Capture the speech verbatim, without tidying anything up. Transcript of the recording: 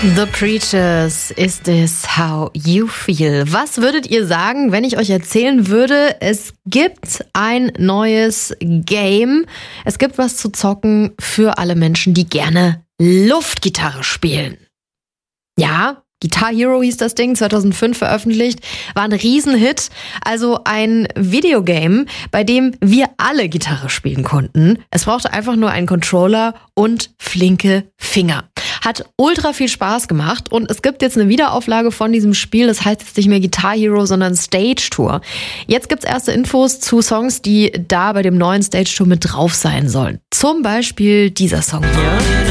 The Preachers, is this how you feel? Was würdet ihr sagen, wenn ich euch erzählen würde, es gibt ein neues Game, es gibt was zu zocken für alle Menschen, die gerne Luftgitarre spielen? Ja, Guitar Hero hieß das Ding, zweitausendfünf veröffentlicht, war ein Riesenhit. Also ein Videogame, bei dem wir alle Gitarre spielen konnten. Es brauchte einfach nur einen Controller und flinke Finger. Hat ultra viel Spaß gemacht und es gibt jetzt eine Wiederauflage von diesem Spiel. Das heißt jetzt nicht mehr Guitar Hero, sondern Stage Tour. Jetzt gibt's erste Infos zu Songs, die da bei dem neuen Stage Tour mit drauf sein sollen. Zum Beispiel dieser Song hier.